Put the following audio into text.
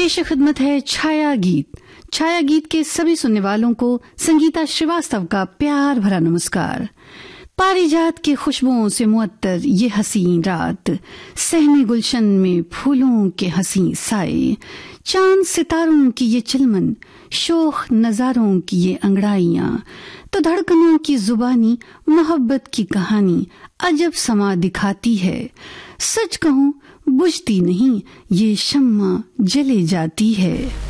पेश खिदमत है छाया गीत। छाया गीत के सभी सुनने वालों को संगीता श्रीवास्तव का प्यार भरा नमस्कार। पारिजात की खुशबुओं से मुअत्तर ये हसीन रात, सहमे गुलशन में फूलों के हसीन साए, चांद सितारों की ये चिलमन, शोख नजारों की ये अंगड़ाइयां, तो धड़कनों की जुबानी मोहब्बत की कहानी अजब समा दिखाती है। सच कहूं बुझती नहीं ये शम्मा जले जाती है।